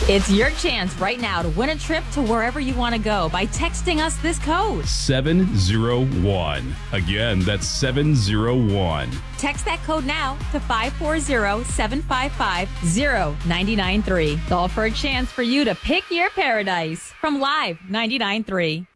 It's your chance right now to win a trip to wherever you want to go by texting us this code. 701. Again, that's 701. Text that code now to 540-755-0993. All for a chance for you to pick your paradise from Live 99.3.